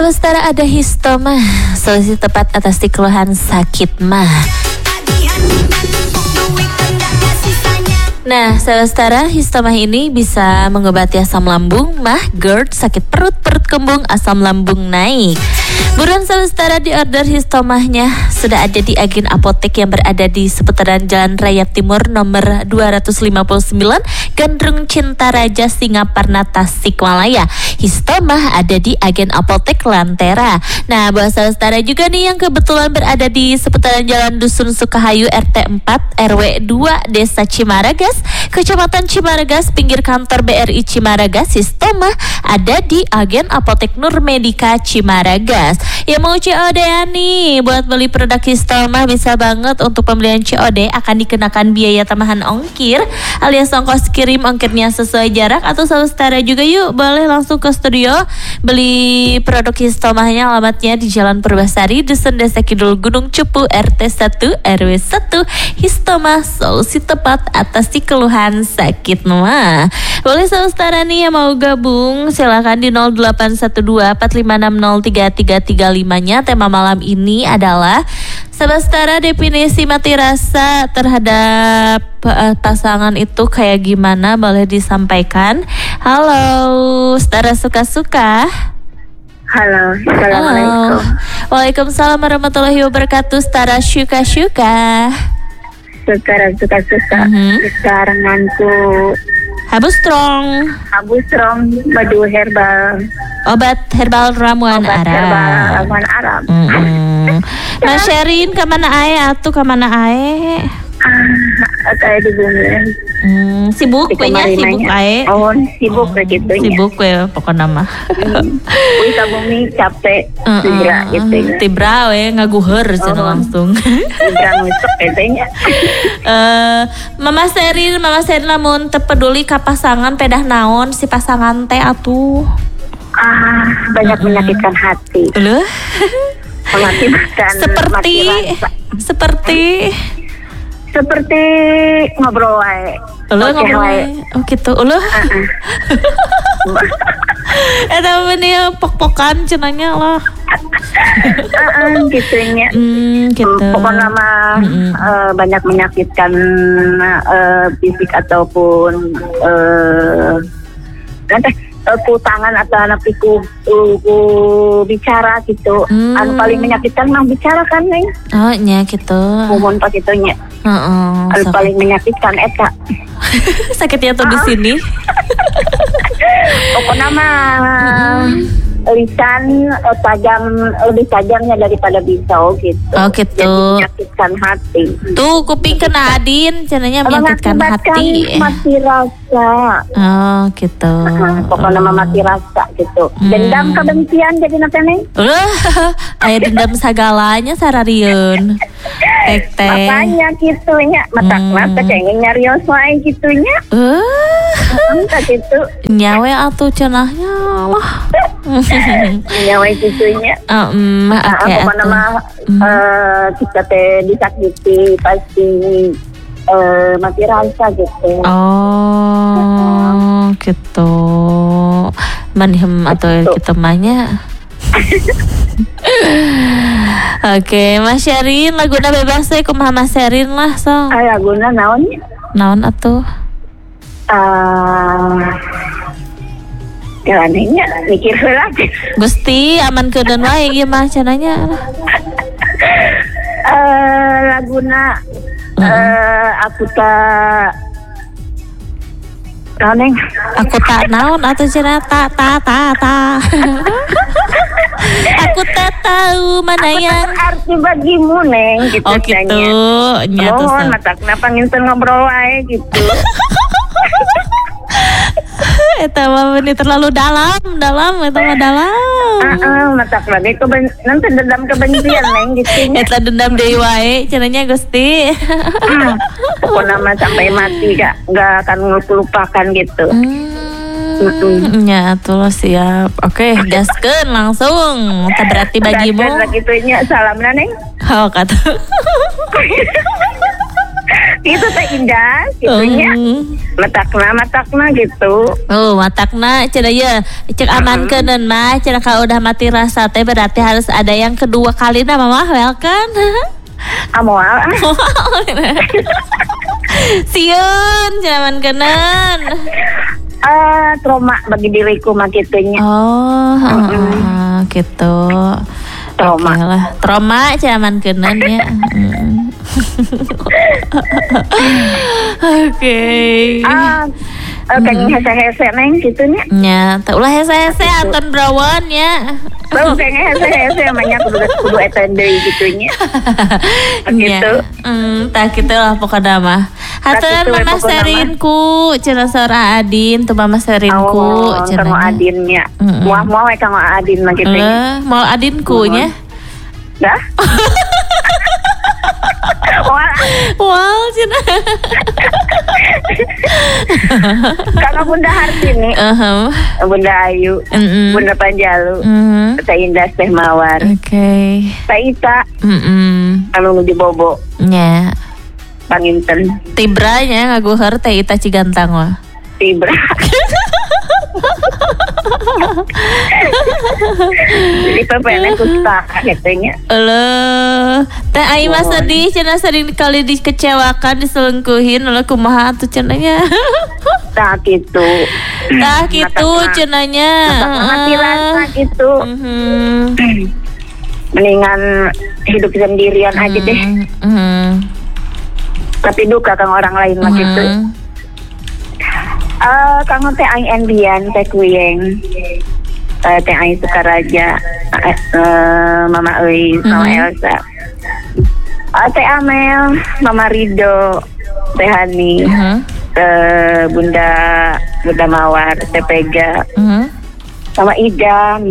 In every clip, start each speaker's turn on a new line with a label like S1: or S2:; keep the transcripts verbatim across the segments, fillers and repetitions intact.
S1: Selestara ada histoma, solusi tepat atas keluhan sakit mah. Nah, Selestara histoma ini bisa mengobati asam lambung, mah, GERD, sakit perut, perut kembung, asam lambung naik. Buruan Selestara di order histomahnya sudah ada di agen apotek yang berada di seputaran Jalan Raya Timur nomor dua ratus lima puluh sembilan Gandrung Cintaraja Singaparna Tasikmalaya. Histomah ada di agen apotek Lantera. Nah, buat Selestara juga nih yang kebetulan berada di seputaran Jalan Dusun Sukahayu R T empat R W dua Desa Cimaragas, Kecamatan Cimaragas, pinggir kantor B R I Cimaragas. Histomah ada di agen apotek Nur Medika Cimaragas. Ya mau C O D-an nih, buat beli produk Histomah bisa banget. Untuk pembelian C O D akan dikenakan biaya tambahan ongkir alias ongkos kirim ongkirnya sesuai jarak. Atau Selestara juga yuk boleh langsung ke studio beli produk Histomahnya. Alamatnya di Jalan Purbasari, Dusun Desa Kidul, Gunung Cupu, R T satu R W satu. Histomah, solusi tepat atas keluhan sakit mah. Boleh Selestara nih yang mau gabung, silakan di nol delapan satu dua empat lima enam nol tiga tiga tiga lima-nya. Tema malam ini adalah Selestara definisi mati rasa terhadap uh, pasangan itu kayak gimana, boleh disampaikan. Halo, Setara suka-suka.
S2: Halo, assalamualaikum.
S1: Waalaikumsalam warahmatullahi wabarakatuh. Setara syuka-syuka.
S2: Setara suka-suka.
S1: Mm-hmm.
S2: Sekarang mantu
S1: Habu strong.
S2: Habu strong, madu herbal.
S1: Obat herbal ramuan
S2: Obat
S1: Arab.
S2: herbal ramuan Arab.
S1: Mm-hmm. Mas Sherin kemana ae atuh kemana ae?
S2: Ah, kayak di bumi.
S1: Hmm, sibuk punya sibuk ae.
S2: Oh, sibuk kayak gitu ya.
S1: Sibuk we pokoknya mah.
S2: Wih, ka bumi capek.
S1: Uh-uh.
S2: Tibra gitu ya.
S1: Tibra we ngaguheur cenah langsung.
S2: Tibra ngusuk katanya.
S1: Eh, Mama Sherin, Mama Sherin lamun teu peduli ka pasangan pedah naon si pasangan teh atuh.
S2: Ah, banyak menyakitkan hati.
S1: Leuh.
S2: Mengakibatkan
S1: Seperti seperti
S2: seperti ngobrol wae.
S1: Uluh ngobrol wae. Oh gitu. Uluh. Eta bener pok-pokan cenanya lah.
S2: Heeh, gitunya.
S1: Hmm, gitu.
S2: Pokoknya mah
S1: mm-hmm.
S2: uh, banyak menyakitkan uh, fisik ataupun uh, nanti ku tangan atau anak ku, ku, ku bicara gitu. Hmm. Anu paling menyakitkan mah bicara kan neng.
S1: Oh nya gitu.
S2: Umum pas itunya.
S1: Heeh.
S2: Anu paling menyakitkan eta.
S1: Sakitnya tuh di sini.
S2: Pokoknya mah lisan uh, tajam, lebih tajamnya daripada pisau gitu.
S1: Oh gitu.
S2: Jadi menyakitkan hati.
S1: Tuh kuping kena Adin, cenanya menyakitkan hati.
S2: Mati rasa.
S1: Oh gitu.
S2: Uh, pokoknya mah mati rasa gitu. Hmm. Dendam kebencian jadi napa nih?
S1: Uh, aya dendam sagalanya sararieun. Tek teh.
S2: Makanya gitunya, matak mah kecengin nyarios wae gitunya.
S1: Uh.
S2: Entah gitu.
S1: Nyawe atuh cenahnya lah.
S2: Nyawa gitunya.
S1: Um,
S2: nah,
S1: okay,
S2: pokoknya mah uh, kita teh disakiti pasti uh, mati rasa gitu.
S1: Oh, gitu. Manhem atau kita mahnya. Oke, Mas Sherin, laguna bebas we kumaha Mas Sherin lah so.
S2: Ah, laguna naon?
S1: Naon atuh?
S2: Uh, Ya anehnya mikir lagi.
S1: Gusti aman keun wae ieu mah cenanya.
S2: Eh laguna eh aku tak naon
S1: aku tak naon atuh cenah ta ta ta ta. Aku tak tahu mana
S2: aku
S1: yang
S2: arti bagimu neng gitu.
S1: Oh gitu. Nya tuh.
S2: Mohon matak kenapa nginten ngobrol wae gitu.
S1: Eta mah ini terlalu dalam, dalam, eta mah dalam.
S2: Heeh, matak lagi keben nanti dendam kebencian neng gitu.
S1: Eta dendam deui wae cenanya Gusti.
S2: Hmm, pokoknya mah sampai mati gak gak akan lupakan gitu.
S1: Hmm, ya tuh siap. Oke, gaskeun langsung. Teu berarti bagimu.
S2: Gaskeun gitunya salamna neng.
S1: Oh kata.
S2: Itu teh indah gitunya.
S1: Hmm.
S2: Matakna matakna gitu.
S1: Oh, matakna cenah ya cek amankeun mah cenah kalau udah mati rasa teh berarti harus ada yang kedua kali na mama welcome.
S2: Amoal.
S1: Sieun cenah amankeun.
S2: Eh, trauma bagi diriku mah gitunya.
S1: Oh, uh, gitu.
S2: Trauma.
S1: Oke lah, trauma cenah amankeun ya. Oke.
S2: Ah, uh, kan hese-hese neng gitu nya.
S1: Nya, teu ulah hese-hese anton brawan ya.
S2: Tuh kayaknya hese-hese emangnya kudu kudu eta deui gitu nya. Gitu.
S1: Hmm, tah kitu lah pokona mah. Haturun mama serinku cenah saur Adin tuh mama serinku
S2: cenah. Oh, Adin nya. Moal-moal we kang Adin mah kitu.
S1: Eh, moal Adinku nya.
S2: Dah. Wah,
S1: wow, cenah.
S2: Kakak Bunda Hartini,
S1: uh-huh.
S2: Bunda Ayu,
S1: mm-mm.
S2: Bunda Panjalu,
S1: uh-huh.
S2: Teh Indah, Teh Mawar,
S1: okay.
S2: Teh Ita,
S1: mm-mm.
S2: anu di Bobo,
S1: nya,
S2: Panginten,
S1: Tibra nya ngaguheur Teh Ita Cigantang mah.
S2: Tibra. Jadi pepene kustaka katanya.
S1: Eluh, teh ai mah sedih cenah sering kali dikecewakan diselengkuhin oleh kumaha atuh cenahnya.
S2: Tah kitu.
S1: Tah kitu cenahnya.
S2: Mati rasa gitu. Mendingan hidup sendirian aja deh. Tapi duka kang orang lain mah gitu. Uh, kang teh aing endian teh kuyeng uh, teh aing Sukaraja uh, uh, mama euy mama mm-hmm. Elsa uh, teh Amel mama Rido teh Hani mm-hmm. uh, bunda Bunda Mawar teh Pega mm-hmm. sama Idam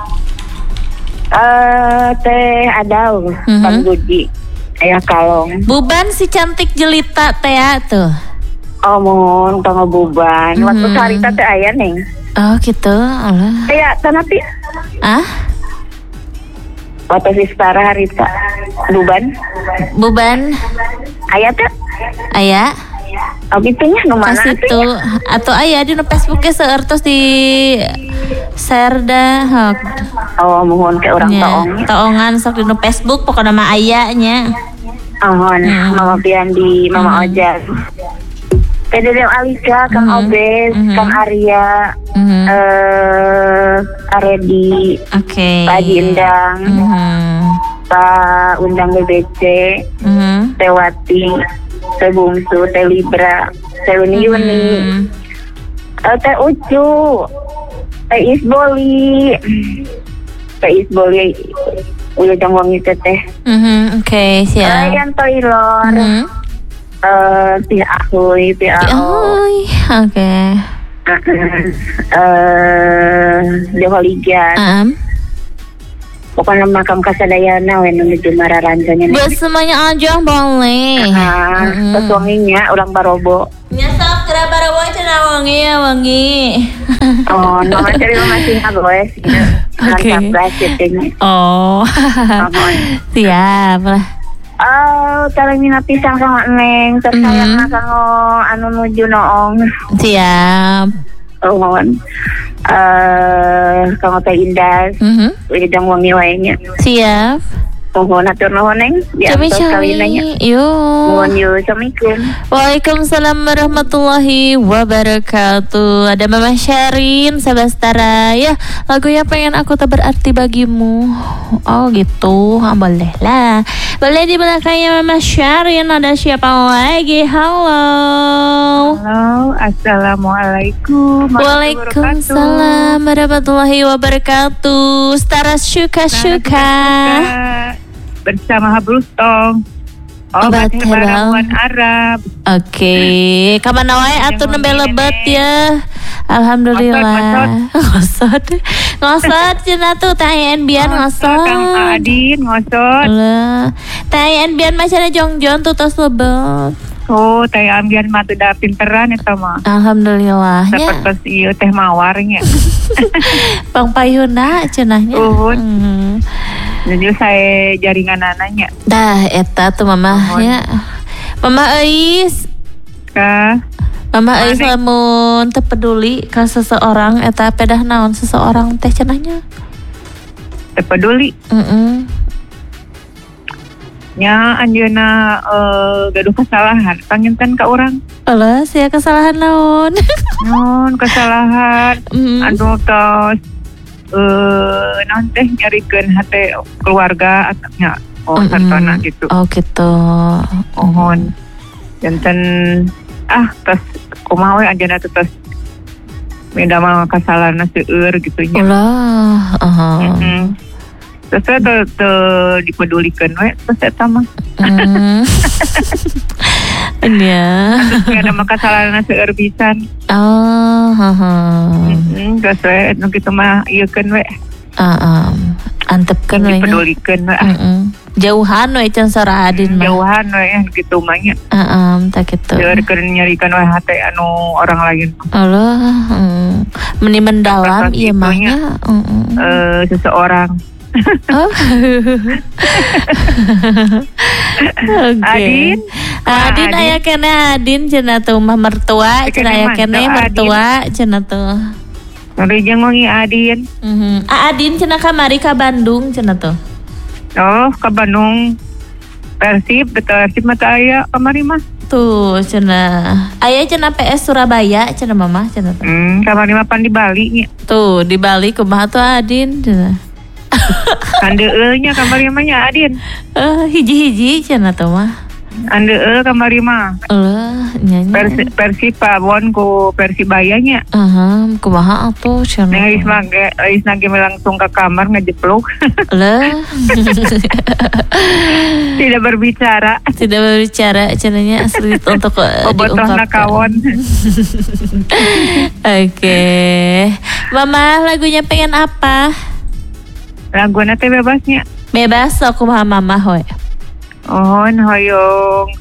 S2: uh, teh Adau mm-hmm. Bang Budi ayah Kalong
S1: Buban si cantik jelita teh tuh.
S2: Oh mohon pangabuban hmm. Waktu sarita teh aya neng.
S1: Oh gitu Allah.
S2: Aya tanapi.
S1: Ah?
S2: Waktu si Stara harita Buban.
S1: Buban.
S2: Aya teh?
S1: Aya.
S2: Oh gitunya nu mana
S1: itu atau aya di Facebook ge seueur tos di share dah.
S2: Oh mohon ke orang taong.
S1: Taongan sok di Facebook pokoknya mah aya nya.
S2: Mohon hmm. Mama Piandi, Mama hmm. Ojan. Kedede Alika, Kang mm-hmm. Obes, mm-hmm. Kang Arya, mm-hmm. uh, Aredi,
S1: okay.
S2: Pak Haji Endang, mm-hmm. Pak Undang B B C, mm-hmm. Teh Wati, Teh Bungsu, Teh Libra, Teh Uni Uni, mm-hmm. uh, Teh Ucu, Teh Isboli, Teh Isboli, udah jangwangi teteh.
S1: Mm-hmm. Oke, okay, siap.
S2: Ryan Toilor. Mm-hmm. Eh, Tia Ahoy, Tia
S1: Ahoy, oke.
S2: Eh, Dewa Ligan.
S1: Um.
S2: Pokoknya makam Kasadayana, when menuju Mararancanya.
S1: Buat semuanya aja boleh.
S2: Ah, mm-hmm. Terus wanginya ulang barobo.
S1: Nyesok kira barobo cina wangi ya wangi.
S2: Oh, nama cari nama singa guys.
S1: Oke. Oh, siap lah.
S2: Oh, talangina pisang sama neng, tersayang mm-hmm. na kango anu nuju noong.
S1: Siap.
S2: Oh, mohon. Eh, uh, kango Teh Indah. Mhm. Widang wangi wae-nya.
S1: Siap.
S2: Mohon atur nuhun neng.
S1: Kami kawinannya. Yo.
S2: Mohon yo, assalamualaikum.
S1: Waalaikumsalam warahmatullahi wabarakatuh. Ada Mama Syarin Sabastara ya. Lagunya pengen aku tak berarti bagimu. Oh gitu, ah, boleh lah. Boleh di belakangnya Mama Syarin. Ada siapa lagi? Halo.
S2: Halo, assalamualaikum.
S1: Waalaikumsalam warahmatullahi wabarakatuh. Stara syuka-syuka.
S2: Bersama Habrustong. Obat ramuan Arab.
S1: Oke, kapan wae atuh nembe lebet ya. Alhamdulillah. Ngosot. Ngosot cenah tuh teh Enbian ngosot.
S2: Kang Adin ngosot.
S1: Lah, teh Enbian mah cenah jongjon tuh tos lebet.
S2: Oh, teh Ambian mah teu da pinteran eta mah.
S1: Alhamdulillah.
S2: Sapertos ieu teh mawarnya.
S1: Pang payuna cenahnya.
S2: Uhun. Hmm. Jadi saya jaringan anaknya.
S1: Dah eta tuh mama ya. Mama Eis.
S3: Ka.
S1: Mama Eis lamun teu peduli ka seseorang eta pedah naon seseorang teh cenahnya.
S3: Teu peduli.
S1: Heeh.
S3: Nya anjeunna uh, gaduh kesalahan panginten ka urang.
S1: Alah, sia kesalahan naon?
S3: Naon kesalahan?
S1: Mm.
S3: Anu tos eh naon teh nyarikeun hate keluarga atanya oh
S1: Mm-mm.
S3: sartana gitu.
S1: Oh gitu.
S3: Mohon janten ah tos kumaha we anjeunna teh tos beda mah kasalahanna seueur gitu nya.
S1: Ulah, aha.
S3: Heeh. Terus teu teu dipedulikeun we terus eta mah.
S1: Hmm. Nya.
S3: Terus ada mah kasalahanna seueur pisan.
S1: Oh, heeh.
S3: Heeh, terus we nu kitu mah ieukeun we.
S1: Heeh. Antepkeun we nya.
S3: Dipedulikeun we.
S1: Heeh. Jauhan we can Sora Adin mah.
S3: Jauhan we gitu mah nya.
S1: Heeh, tah kitu.
S3: Seueur keur nyarikeun we hate anu orang lain.
S1: Allah, heeh. Meni mendalam ieu mah nya. Heeh.
S3: Eh seseorang.
S1: Oh. Okay.
S3: Adin,
S1: Adin aya kene Adin cenah tuh mah mertua, cenah aya kene mertua cenah tuh.
S3: Mari jengongi Adin.
S1: Mhm. Ah Adin cenah kamari ka Bandung cenah tuh.
S3: Oh, ke Bandung. Persib, betul Persib mah teu aya kamari mah.
S1: Tuh cenah. Aya cenah P S Surabaya cenah mama cenah tuh.
S3: Hmm, kamari mah pan di Bali nya.
S1: Tuh di Bali kumaha tuh Adin cenah.
S3: Andeueul nya kamari mah nya Adin.
S1: Eh hiji-hiji cenah tuh mah.
S3: Andeueul kamari mah.
S1: Eueuh nyanyi.
S3: Persib Persib pabon ku Persibaya nya.
S1: Aha, kumaha atuh cenah.
S3: Neng geus mah ge geus nage langsung ke kamar ngejepluk.
S1: Lah.
S3: Tidak berbicara.
S1: Tidak berbicara cenahnya asli untuk uh,
S3: Bobotohna
S1: diungkapkan.
S3: kawon.
S1: Oke. Mama lagunya pengen apa?
S3: Laguna teh bebasnya.
S1: Bebas sok kumaha mama hoy.
S3: Ohon hoyong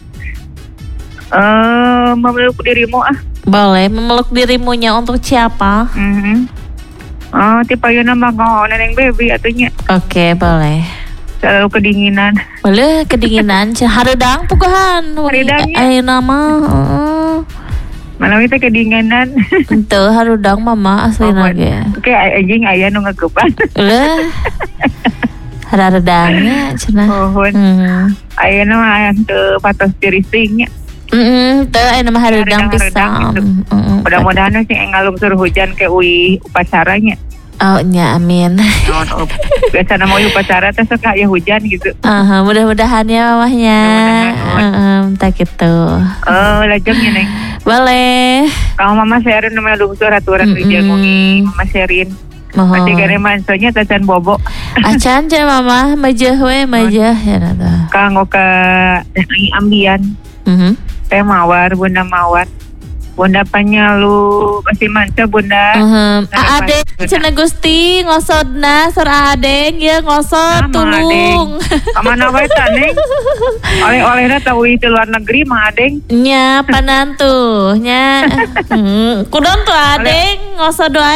S3: eh memeluk dirimu ah.
S1: Boleh memeluk dirimunya untuk siapa?
S3: Mhm. Oh, tipe ayeuna mah ngao neneng baby atunya.
S1: Oke, boleh.
S3: Selalu kedinginan.
S1: Boleh kedinginan cenah hareudang puguhan.
S3: Hareudangnya.
S1: Ayeuna mah heeh.
S3: Malam itu kedinginan.
S1: Henteu hareudang mama aslina ge.
S3: Oke, anjing aya nu ngagepan.
S1: Eueuh. Hareudangnya cenah.
S3: Ohon.
S1: Hmm.
S3: Ayeuna mah aya teu patos tirising nya.
S1: Heeh, teu ayeuna mah hareudang pisan.
S3: Hareudang gitu.
S1: Heeh.
S3: Mudah-mudahan sih ngalungsur hujan ke ui upacaranya.
S1: Oh nya amin.
S3: Biasanya mau upacara teh suka ya hujan gitu.
S1: Aha, mudah-mudahan ya mamahnya. Heeh, tak gitu.
S3: Oh, lajengnya neng.
S1: Boleh.
S3: Kalau mama sharein namanya lungsur aturan di jangungi mama sharein.
S1: Mohon.
S3: Nanti gare mansonya tacan bobo.
S1: Acan cenah mama majah we majah ya nata.
S3: Kanggo ke ambian.
S1: Mhm.
S3: Teh mawar, bunda mawar. Bunda panyalu masih manca bunda.
S1: Heeh. Ade cenah Gusti ngosodna sor adeng ya ngosod tulung.
S3: Kamana wae ta neng? Oleh-olehna teu di luar negeri mah adeng.
S1: Nya panantu nya. Heeh. Kudon tuh adeng ngosod wae.